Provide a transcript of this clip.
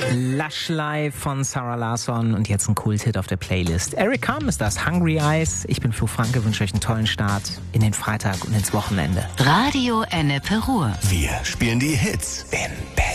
Lush Life von Sarah Larsson und jetzt ein Kult-Hit auf der Playlist. Eric Carmen ist das, Hungry Eyes. Ich bin Flo Franke, wünsche euch einen tollen Start in den Freitag und ins Wochenende. Radio Ennepe Ruhr. Wir spielen die Hits in Berlin.